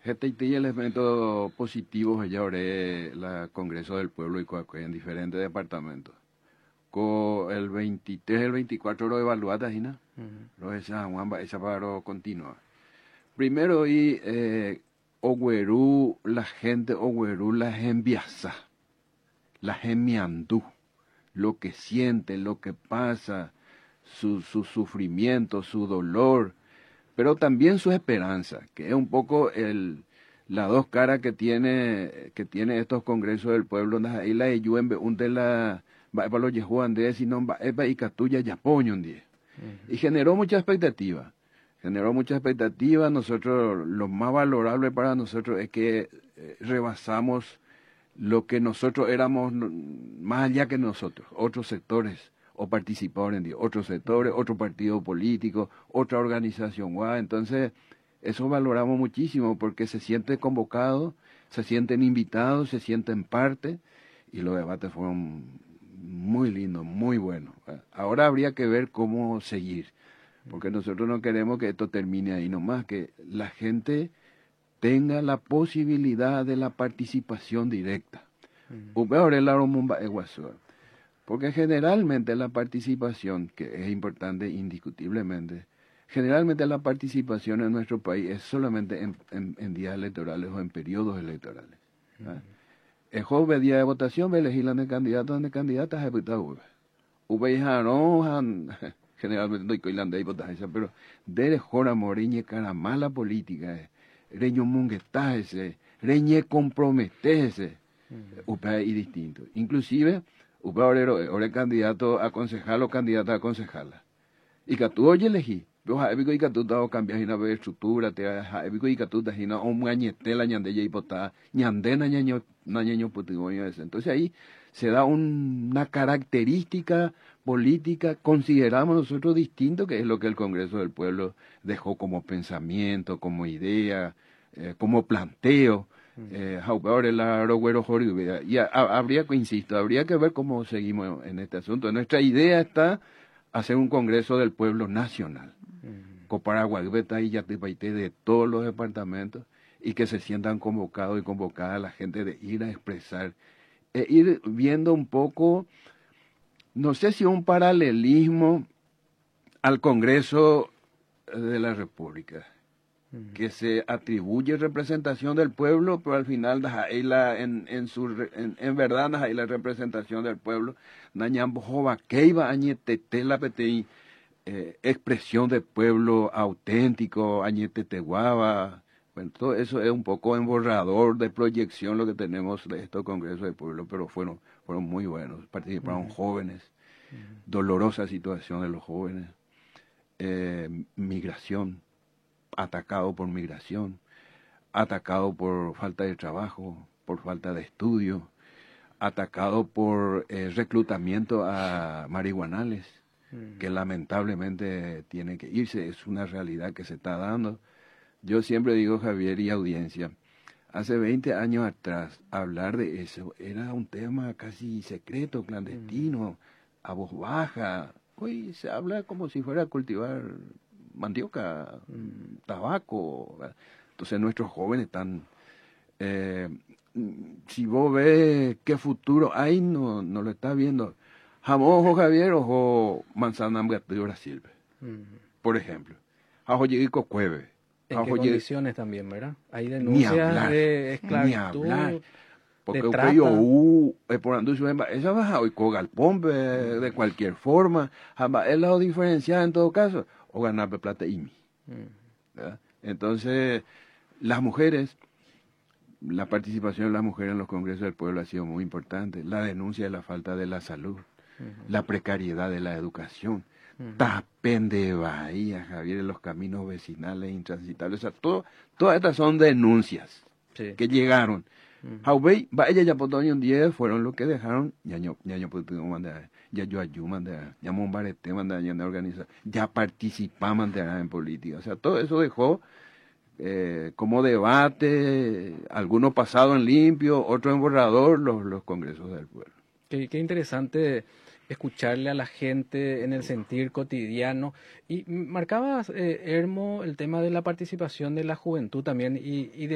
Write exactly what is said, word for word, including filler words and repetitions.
y elementos positivos ya oré la Congreso del Pueblo y Coacué en diferentes departamentos. Con el veintitrés, el veinticuatro lo evaluatas, ¿no? Lo esa Juanba, esa paro continua. Primero y eh, Oguerú, la gente Oguerú la enviasa, la enmiandú, lo que siente, lo que pasa, su, su sufrimiento, su dolor, pero también su esperanza, que es un poco el, las dos caras que tiene, que tiene estos congresos del pueblo, ahí la de Yuembe, un de la, va para los Yehuan de sino va y Catuya ya poño un día. Y generó mucha expectativa, generó mucha expectativa. Nosotros, lo más valorable para nosotros es que eh, rebasamos lo que nosotros éramos, más allá que nosotros, otros sectores o participadores en otros sectores, otro partido político, otra organización. Wow, entonces, eso valoramos muchísimo porque se siente convocado, se sienten invitados, se sienten parte, y los debates fueron muy lindos, muy buenos. Ahora habría que ver cómo seguir, porque nosotros no queremos que esto termine ahí nomás, que la gente tenga la posibilidad de la participación directa. Porque generalmente la participación, que es importante indiscutiblemente, generalmente la participación en nuestro país es solamente en, en, en días electorales o en periodos electorales. ¿Ah? El joven día de votación ve elegir de candidatos de candidatas a votar. Generalmente no hay coilande y votar, pero de jora moriñe cara mala política, reño munguetaje, reñe comprometese, upa y distinto. Inclusive, upa orero, ore candidato a concejal o candidata a concejala. Y que tú oye elegí. Pero jaebico y que tú te cambias una vez estructura, te jaebico y que tú te una un añete la ñande ya hipotá, ñande na ñaño na ñaño putigoño ese. Entonces ahí se da un, una característica política, consideramos nosotros distinto, que es lo que el Congreso del Pueblo dejó como pensamiento, como idea, eh, como planteo. Eh, y a, a, habría que, insisto, habría que ver cómo seguimos en este asunto. Nuestra idea está hacer un Congreso del Pueblo nacional, con Paraguaybeta y Yatipaité de todos los departamentos, y que se sientan convocados y convocadas la gente de ir a expresar, e ir viendo un poco, no sé si un paralelismo al Congreso de la República, que se atribuye representación del pueblo, pero al final la, en, en, su, en, en verdad hay la representación del pueblo, eh, expresión del pueblo auténtico, añeteteguaba. Bueno, todo eso es un poco emborrador de proyección lo que tenemos de estos congresos del pueblo, pero fueron, fueron muy buenos, participaron uh-huh. jóvenes, uh-huh. dolorosa situación de los jóvenes, eh, migración, atacado por migración, atacado por falta de trabajo, por falta de estudio, atacado por eh, reclutamiento a marihuanales, mm. que lamentablemente tiene que irse, es una realidad que se está dando. Yo siempre digo, Javier y audiencia, hace veinte años atrás hablar de eso era un tema casi secreto, clandestino, mm. a voz baja. Hoy se habla como si fuera a cultivar mandioca, mm. tabaco. Entonces nuestros jóvenes están... Eh, si vos ves qué futuro hay, no, no lo estás viendo. Jamón, ojo Javier, ojo manzana de Brasil, mm. por ejemplo. Ajo Lleguico Cueve. ¿En qué condiciones también, verdad? Hay denuncias ni hablar, de esclavitud, ni hablar. Porque de trata. Yo, uh, por esa baja hoy con galpón de, de cualquier forma, es la diferenciada en todo caso, o ganar plata y mi. Mm. Entonces, las mujeres, la participación de las mujeres en los congresos del pueblo ha sido muy importante, la denuncia de la falta de la salud, uh-huh. la precariedad de la educación, uh-huh. tapen de bahía, Javier, en los caminos vecinales intransitables, o sea, todo, todas estas son denuncias sí. que llegaron. Jaubey, uh-huh. va ella ya por un día fueron los que dejaron, ya yo, ya yo, ya yo ayuman de, ya monbarete manda ya organizar, ya participaban de en política, o sea, todo eso dejó Eh, como debate, algunos pasados en limpio, otros en borrador, los, los congresos del pueblo. Qué, qué interesante escucharle a la gente en el sentir cotidiano. Y marcabas, eh, Hermo, el tema de la participación de la juventud también y, y de